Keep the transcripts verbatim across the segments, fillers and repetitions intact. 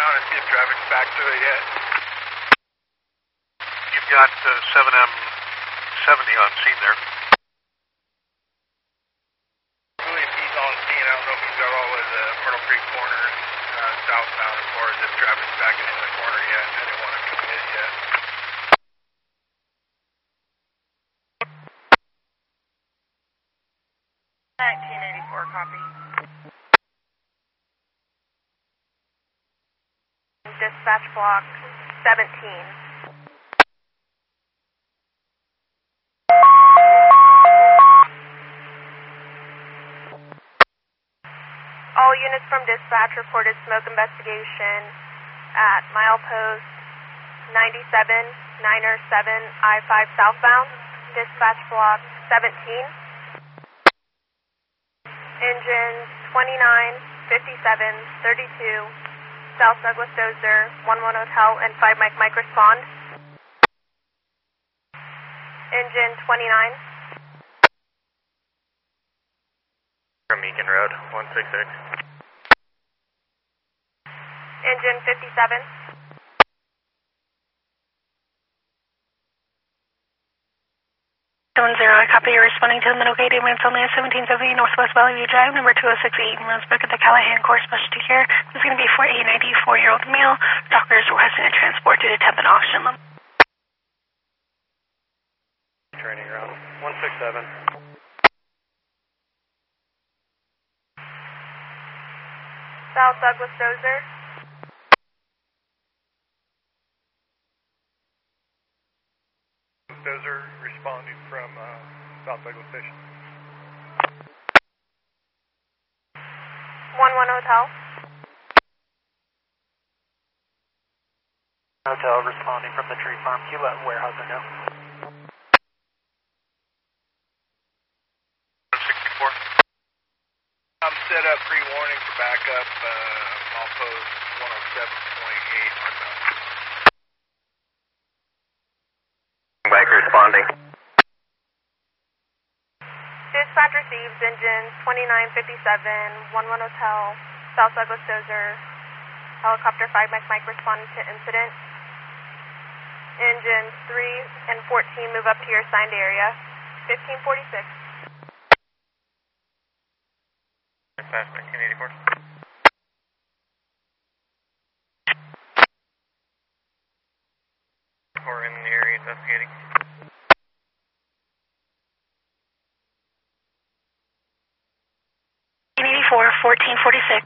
around and see if traffic's back to it yet. You've got uh, seven M seventy on scene there. I believe he's on scene. I don't know if he's got all the way to the Myrtle Creek corner uh, southbound as far as if traffic's backing into the corner yet. I didn't want to commit yet. nineteen eighty-four, copy. Dispatch block seventeen. All units from dispatch reported smoke investigation at milepost ninety-seven, niner seven, I five southbound, dispatch block seventeen. Engines twenty-nine, fifty-seven, thirty-two, South Douglas Dozer, one one Hotel, and five Mike Mike respond. Engine twenty-nine. From Eakin Road, one six six. Engine fifty-seven. seven zero, I copy. You're responding to the middle gate ambulance only at seventeen seventy Northwest Valley View Drive, number two oh six eight, Rosebrook at the Callahan Core Specialty Care. This is going to be for a ninety-four-year-old male. Doctors requesting a transport due to temp and oxygen level. Training ground, one six seven. South Douglas Dozer. Dozer responding from uh, South Douglas Station. one one Hotel. Hotel responding from the tree farm. Can you let Weyerhaeuser know? sixty-four. I'm set up pre-warning for backup. Uh, I'll post one oh seven point eight northbound. Bike responding. Dispatch receives engines twenty-nine fifty-seven, one one Hotel, South Douglas Dozer, helicopter five Mike Mike responding to incident. Engines three and fourteen move up to your assigned area. fifteen forty-six. Dispatch nineteen eighty-four. We're in the area investigating. eighty-four, fourteen forty-six.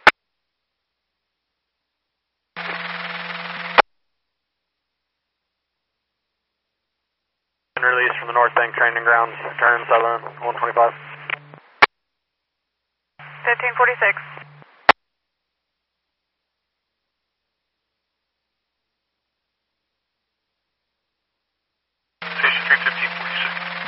Release from the North Bank training grounds, turn southern, one twenty-five. fifteen forty-six.